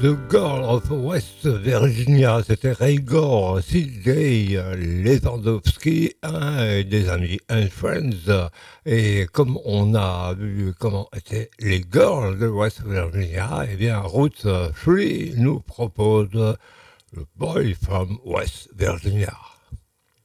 The Girl of West Virginia, c'était Ray Gore, CJ Lewandowski, un des amis and Friends. Et comme on a vu comment étaient les girls de West Virginia, eh bien Route 3 nous propose le Boy from West Virginia.